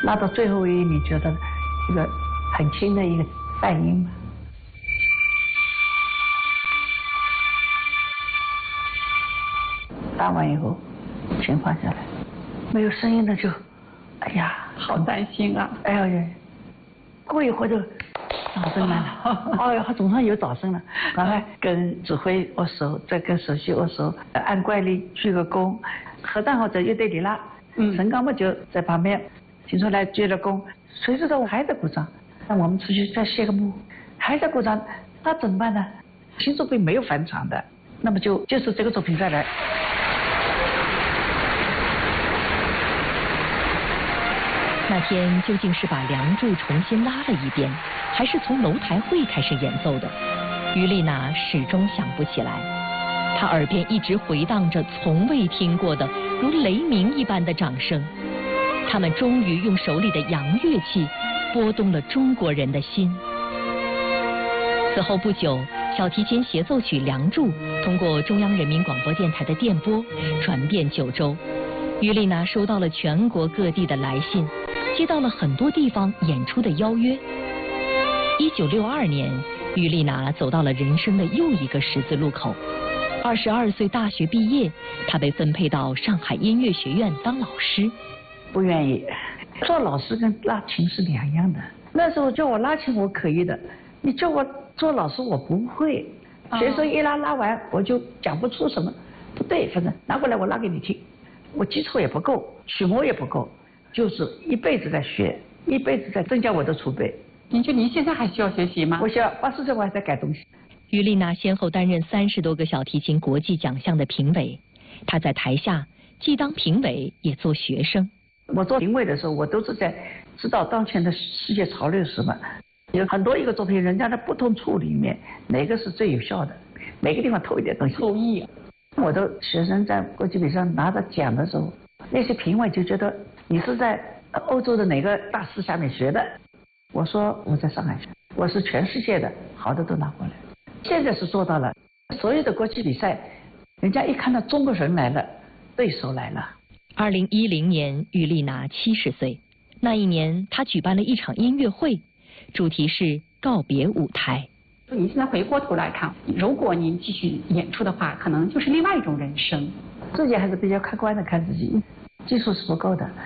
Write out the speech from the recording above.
拉到最后一，你觉得一个很轻的一个泛音嘛。拉完以后，琴放下来，没有声音了就，哎呀， 好担心啊！ 哎呀，过一会儿就掌声来了，哦，他总算有掌声了。赶快跟指挥握手，再跟首席握手，按惯例鞠个躬，合掌后在乐队里拉。陈刚嘛就在旁边听出来鞠了躬，谁知道我还在鼓掌，那我们出去再谢个幕，还在鼓掌，那怎么办呢？新作品没有返场的，那么就是这个作品再来。 那天究竟是把《梁祝》重新拉了一遍，还是从楼台会开始演奏的？于丽娜始终想不起来。她耳边一直回荡着从未听过的如雷鸣一般的掌声。他们终于用手里的洋乐器拨动了中国人的心。此后不久，小提琴协奏曲《梁祝》通过中央人民广播电台的电波传遍九州。于丽娜收到了全国各地的来信，接到了很多地方演出的邀约。1962年，于丽娜走到了人生的又一个十字路口。22岁大学毕业，她被分配到上海音乐学院当老师。 不愿意，做老师跟拉琴是两样的。那时候叫我拉琴我可以的，你叫我做老师我不会。学生一拉完我就讲不出什么，不对，反正拿过来我拉给你听。我基础也不够，曲目也不够，就是一辈子在学，一辈子在增加我的储备。 您现在还需要学习吗？ 我需要80岁我还在改东西。 于丽娜先后担任30多个小提琴国际奖项的评委，她在台下既当评委也做学生。 我做评委的时候，我都是在知道当前的世界潮流是什么，有很多一个作品，人家的不同处里面哪个是最有效的，每个地方偷一点东西。 偷艺。 我的学生在国际比赛拿到奖的时候，那些评委就觉得你是在欧洲的哪个大师下面学的。我说我在上海学，我是全世界的好的都拿过来。现在是做到了，所有的国际比赛，人家一看到中国人来了，对手来了。 2010年，于丽娜70岁。那一年，她举办了一场音乐会，主题是告别舞台。 你现在回过头来看，如果您继续演出的话，可能就是另外一种人生。 自己还是比较客观的看自己，技术是不够的。